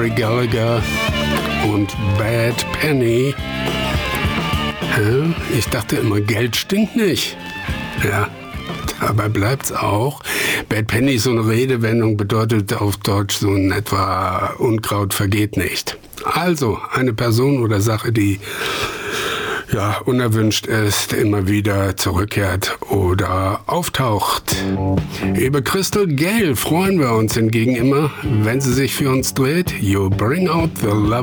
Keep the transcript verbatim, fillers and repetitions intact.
Rory Gallagher und Bad Penny. Ja, ich dachte immer, Geld stinkt nicht. Ja, dabei bleibt's auch. Bad Penny, so eine Redewendung, bedeutet auf Deutsch so in etwa Unkraut vergeht nicht. Also eine Person oder Sache, die ja unerwünscht ist, immer wieder zurückkehrt oder auftaucht. Über Crystal Gayle freuen wir uns hingegen immer, wenn sie sich für uns dreht. You bring out the love